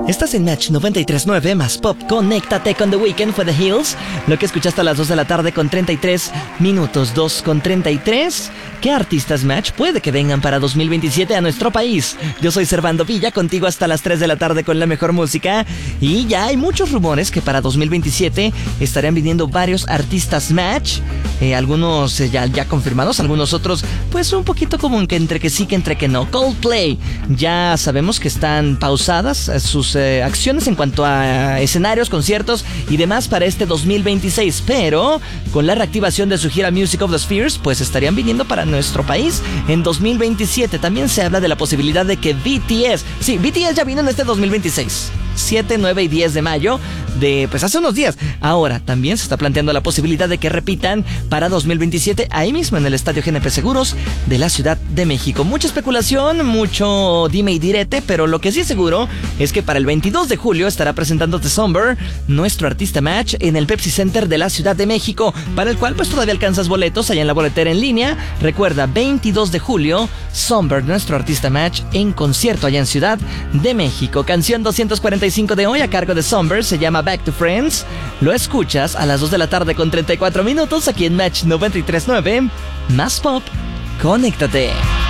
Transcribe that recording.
Estás en Match 93.9 más Pop. Conéctate con The Weeknd, fue The Hills. Lo que escuchaste a las 2 de la tarde con 33 minutos. 2:33. ¿Qué artistas, Match, puede que vengan para 2027 a nuestro país? Yo soy Servando Villa, contigo hasta las 3 de la tarde con la mejor música. Y ya hay muchos rumores que para 2027 estarían viniendo varios artistas, Match. Algunos ya confirmados, algunos otros pues un poquito como que entre que sí que entre que no. Coldplay, ya sabemos que están pausadas sus acciones en cuanto a escenarios, conciertos y demás para este 2026, pero con la reactivación de su gira Music of the Spheres, pues estarían viniendo para nuestro país en 2027. También se habla de la posibilidad de que BTS ya vino en este 2026, 7, 9 y 10 de mayo de pues hace unos días. Ahora también se está planteando la posibilidad de que repitan para 2027 ahí mismo en el Estadio GNP Seguros de la Ciudad de México. Mucha especulación, mucho dime y direte, pero lo que sí es seguro es que para el 22 de julio estará presentando The Somber, nuestro artista, Match, en el Pepsi Center de la Ciudad de México, para el cual pues todavía alcanzas boletos allá en la boletera en línea. Recuerda, 22 de julio, Somber, nuestro artista, Match, en concierto allá en Ciudad de México. Canción 245 de hoy a cargo de Somber, se llama Back to Friends. Lo escuchas a las 2 de la tarde con 34 minutos aquí en Match 93.9 más Pop. Conéctate.